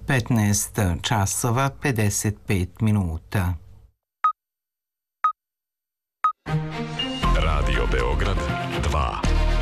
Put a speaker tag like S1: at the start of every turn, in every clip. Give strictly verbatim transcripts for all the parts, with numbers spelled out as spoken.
S1: petnaest časova pedeset pet minuta.
S2: Radio Beograd dva.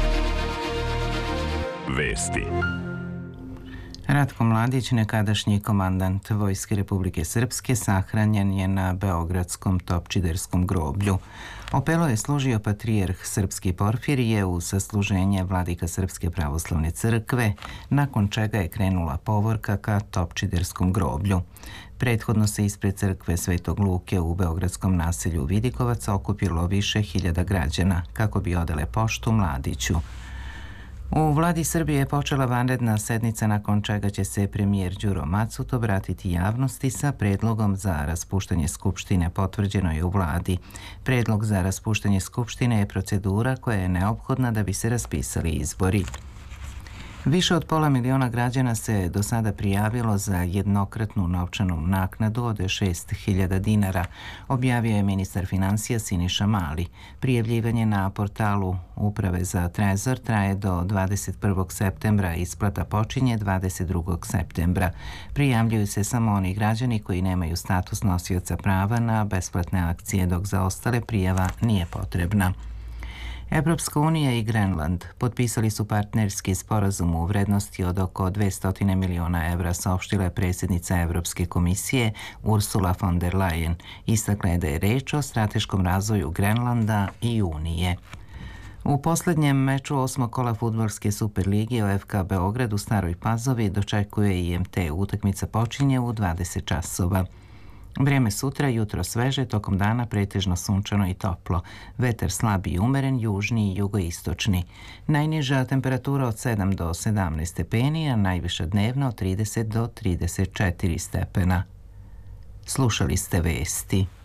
S2: Vesti.
S1: Ratko Mladić, nekadašnji komandant Vojske Republike Srpske, sahranjen je na beogradskom Topčiderskom groblju. Opelo je služio patrijarh Srpski Porfirije u sasluženje vladika Srpske pravoslavne crkve, nakon čega je krenula povorka ka Topčiderskom groblju. Prethodno se ispred crkve Svetog Luke u beogradskom naselju Vidikovac okupilo više hiljada građana kako bi odale poštu Mladiću. U vladi Srbije je počela vanredna sednica nakon čega će se premijer Đuro Macut obratiti javnosti sa predlogom za raspuštanje Skupštine, potvrđeno je u vladi. Predlog za raspuštanje Skupštine je procedura koja je neophodna da bi se raspisali izbori. Više od pola miliona građana se do sada prijavilo za jednokratnu novčanu naknadu od šest hiljada dinara, objavio je ministar finansija Siniša Mali. Prijavljivanje na portalu Uprave za trezor traje do dvadeset prvog septembra, isplata počinje dvadeset drugog septembra. Prijavljuju se samo oni građani koji nemaju status nosioca prava na besplatne akcije, dok za ostale prijava nije potrebna. Evropska unija i Grenland potpisali su partnerski sporazum u vrednosti od oko dvesta miliona evra, saopštila je predsjednica Evropske komisije Ursula von der Leyen. Istakla je da je reč o strateškom razvoju Grenlanda i Unije. U posljednjem meču osmog kola fudbalske Superlige O F K Beograd u Staroj Pazovi dočekuje I M T. Utakmica počinje u dvadeset časova. Vrijeme sutra, jutro sveže, tokom dana pretežno sunčano i toplo. Vetar slab i umeren, južni i jugoistočni. Najniža temperatura od sedam do sedamnaest stepeni, a najviša dnevno od trideset do trideset četiri stepena. Slušali ste vesti.